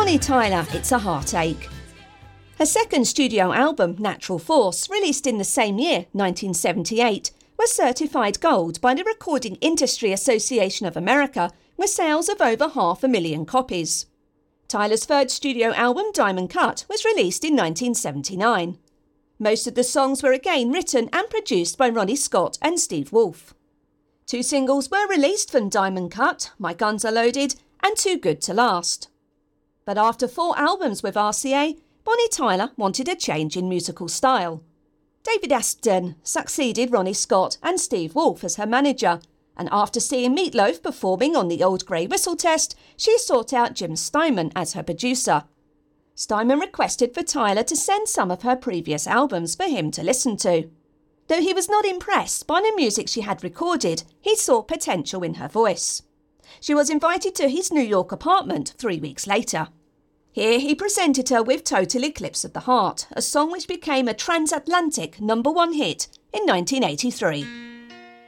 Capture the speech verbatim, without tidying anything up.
Bonnie Tyler, It's a Heartache. Her second studio album, Natural Force, released in the same year, nineteen seventy-eight, was certified gold by the Recording Industry Association of America, with sales of over half a million copies. Tyler's third studio album, Diamond Cut, was released in nineteen seventy-nine. Most of the songs were again written and produced by Ronnie Scott and Steve Wolfe. Two singles were released from Diamond Cut, My Guns Are Loaded and Too Good to Last. But after four albums with R C A, Bonnie Tyler wanted a change in musical style. David Aston succeeded Ronnie Scott and Steve Wolfe as her manager, and after seeing Meat Loaf performing on the Old Grey Whistle test, she sought out Jim Steinman as her producer. Steinman requested for Tyler to send some of her previous albums for him to listen to. Though he was not impressed by the music she had recorded, he saw potential in her voice. She was invited to his New York apartment three weeks later. Here he presented her with Total Eclipse of the Heart, a song which became a transatlantic number one hit in nineteen eighty-three.